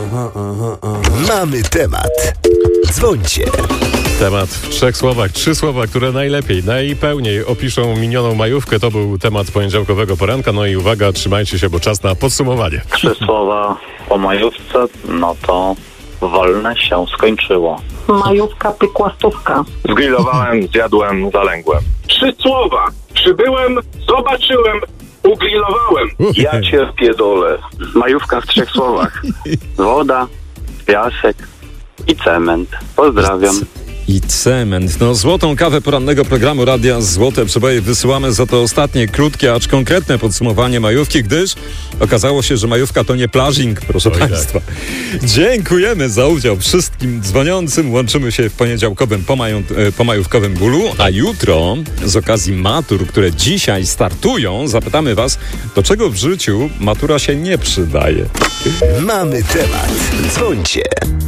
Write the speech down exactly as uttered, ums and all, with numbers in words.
aha, aha, aha. Mamy temat. Dzwońcie. Temat w trzech słowach. Trzy słowa, które najlepiej, najpełniej opiszą minioną majówkę. To był temat poniedziałkowego poranka. No i uwaga, trzymajcie się, bo czas na podsumowanie. Trzy słowa o majówce, no to wolne się skończyło. Majówka, pykłastówka. Zgrillowałem, zjadłem, zalęgłem. Trzy słowa. Przybyłem, zobaczyłem, ugrillowałem. Ja cię pierdolę. Majówka w trzech słowach. Woda, piasek i cement. Pozdrawiam. I cement. No, złotą kawę porannego programu Radia Złote Przeboje wysyłamy za to ostatnie, krótkie, acz konkretne podsumowanie majówki, gdyż okazało się, że majówka to nie plażing, proszę Oj, Państwa. Tak. Dziękujemy za udział wszystkim dzwoniącym. Łączymy się w poniedziałkowym pomaju, pomajówkowym bólu, a jutro z okazji matur, które dzisiaj startują, zapytamy Was, do czego w życiu matura się nie przydaje. Mamy temat. Dzwońcie.